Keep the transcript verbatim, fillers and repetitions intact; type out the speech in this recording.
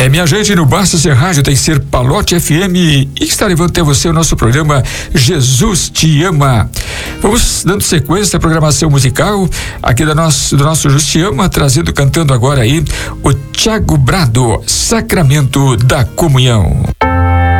É, minha gente, não basta ser rádio, tem que ser Palote F M e está levando até você o nosso programa Jesus Te Ama. Vamos dando sequência à programação musical aqui da nosso, do nosso Jesus Te Ama, trazendo, cantando agora aí o Thiago Brado, Sacramento da Comunhão.